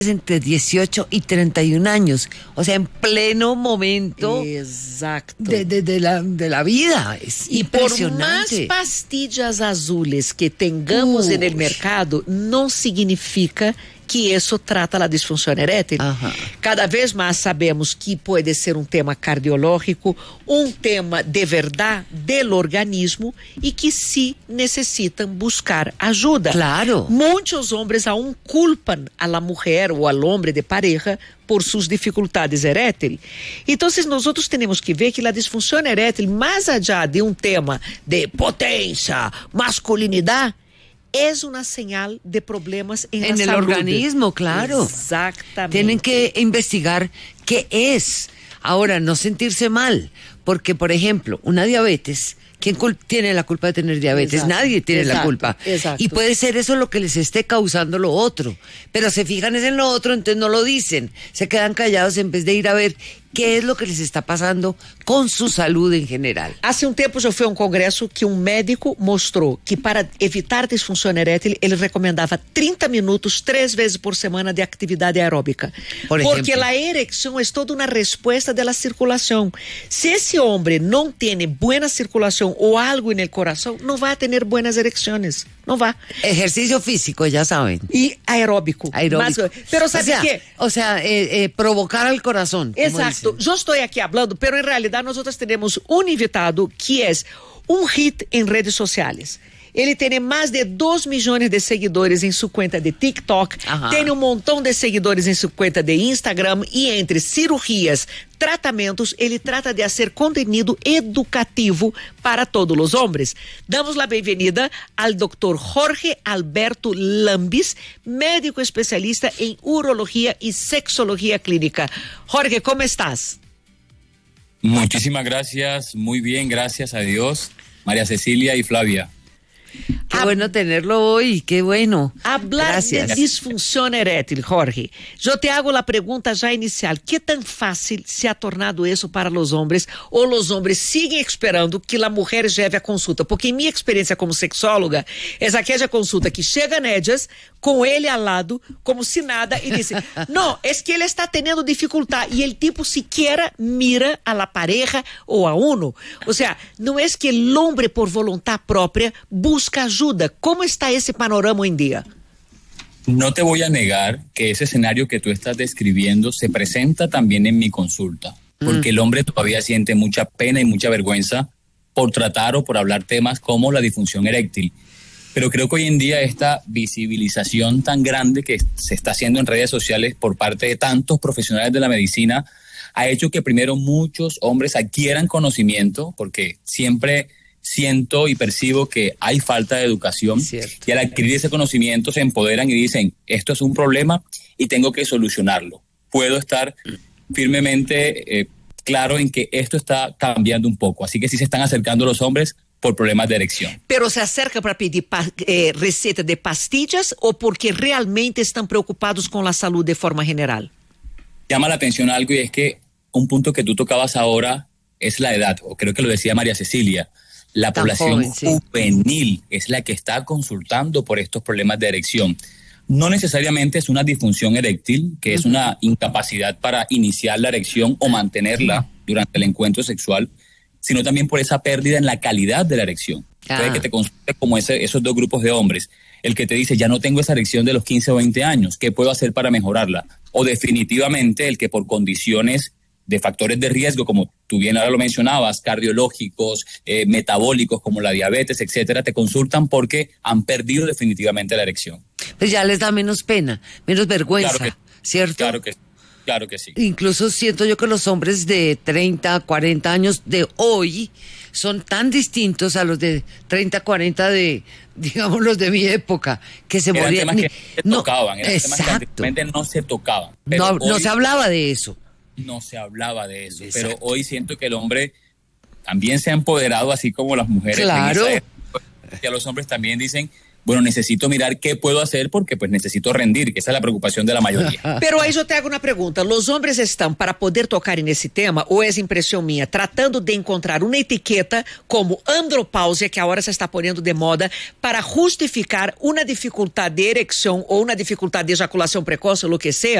entre 18 y 31 años, o sea, en pleno momento Exacto. de la vida. Es Y por más impresionante. pastillas azules que tengamos en el mercado, no significa que isso trata a disfunção erétil. Cada vez mais sabemos que pode ser um tema cardiológico, um tema de verdade do organismo e que se necessitam buscar ajuda. Claro. Muitos homens aún culpam a la mulher ou al homem de pareja por suas dificuldades eréteis. Então, nós temos que ver que a disfunção erétil, mais allá de um tema de potência, masculinidade, es una señal de problemas en el salud. organismo, claro. Exactamente. Tienen que investigar qué es. Ahora, no sentirse mal, porque, por ejemplo, una diabetes, ¿quién tiene la culpa de tener diabetes? Exacto. Nadie tiene la Exacto. culpa. Exacto. Y puede ser eso lo que les esté causando lo otro. Pero se fijan es en lo otro, entonces no lo dicen. Se quedan callados en vez de ir a ver qué es lo que les está pasando con su salud en general. Hace um tempo eu fui a um congresso que um médico mostrou que para evitar disfunção erétil, ele recomendava 30 minutos 3 vezes por semana de atividade aeróbica. Porque a erecção é toda uma resposta da circulação. Se esse homem não tem boa circulação ou algo no coração, não vai ter boas erecções. Não vai. Ejercicio físico, ya saben. Y aeróbico. Aeróbico. Pero ¿sabe qué? O sea, provocar al corazón. Exacto. Eu estou aqui falando, pero em realidade nós temos um invitado que é um hit em redes sociais. Ele tem mais de 2 milhões de seguidores em sua conta de TikTok, tem um montão de seguidores em sua conta de Instagram e entre cirurgias, tratamentos, ele trata de fazer conteúdo educativo para todos os homens. Damos a bem-vinda ao Dr. Jorge Alberto Lambis, médico especialista em urologia e sexologia clínica. Jorge, como estás? Muchísimas gracias, muy bien, gracias a Dios, María Cecilia y Flavia. Qué bueno tenerlo hoy, qué bueno. Hablar Gracias. de disfunção erétil, Jorge. Eu te hago a pergunta já inicial. Que tão fácil se ha tornado isso para os homens ou os homens seguem esperando que a mulher leve a consulta? Porque em minha experiência como sexóloga, é aquela consulta que chega nelas, com ele ao lado, como se nada, e diz, não, é que ele está tendo dificuldade, e ele tipo sequer mira a la pareja ou a uno. Ou seja, não é que o homem por vontade própria busca ajuda. ¿Cómo está ese panorama hoy en día? No te voy a negar que ese escenario que tú estás describiendo se presenta también en mi consulta, porque el hombre todavía siente mucha pena y mucha vergüenza por tratar o por hablar temas como la disfunción eréctil. Pero creo que hoy en día esta visibilización tan grande que se está haciendo en redes sociales por parte de tantos profesionales de la medicina ha hecho que primero muchos hombres adquieran conocimiento, porque siempre siento y percibo que hay falta de educación. Cierto. Y al adquirir ese conocimiento se empoderan y dicen, esto es un problema y tengo que solucionarlo. Puedo estar firmemente claro en que esto está cambiando un poco. Así que sí se están acercando los hombres por problemas de erección. Pero se acerca para pedir receta de pastillas o porque realmente están preocupados con la salud de forma general? Llama la atención algo y es que un punto que tú tocabas ahora es la edad, o creo que lo decía María Cecilia. La población joven, sí. juvenil es la que está consultando por estos problemas de erección. No necesariamente es una disfunción eréctil, que es una incapacidad para iniciar la erección o mantenerla durante el encuentro sexual, sino también por esa pérdida en la calidad de la erección. Puede que te consulte como esos dos grupos de hombres. El que te dice, ya no tengo esa erección de los 15 o 20 años, ¿qué puedo hacer para mejorarla? O definitivamente el que por condiciones de factores de riesgo, como tú bien ahora lo mencionabas, cardiológicos, metabólicos como la diabetes, etcétera, te consultan porque han perdido definitivamente la erección. Pues ya les da menos pena, menos vergüenza, Claro ¿cierto? Claro que sí. Incluso siento yo que los hombres de 30, 40 años de hoy son tan distintos a los de 30, 40 de, digamos, los de mi época, que se Eran morían. temas que se tocaban, eran temas que Exacto. anteriormente no se tocaban. No, no hoy se hablaba de eso. no se hablaba de eso. Exacto. Pero hoy siento que el hombre también se ha empoderado, así como las mujeres. Claro. En esa época, que a los hombres también dicen, bueno, necesito mirar qué puedo hacer porque pues necesito rendir, que esa es la preocupación de la mayoría. Pero aí eu trago uma pergunta, os homens estão, para poder tocar nesse tema, ou é impressão minha, tratando de encontrar uma etiqueta como andropausia, que agora se está ponendo de moda, para justificar uma dificuldade de ereção ou uma dificuldade de ejaculação precoce, ou o que seja,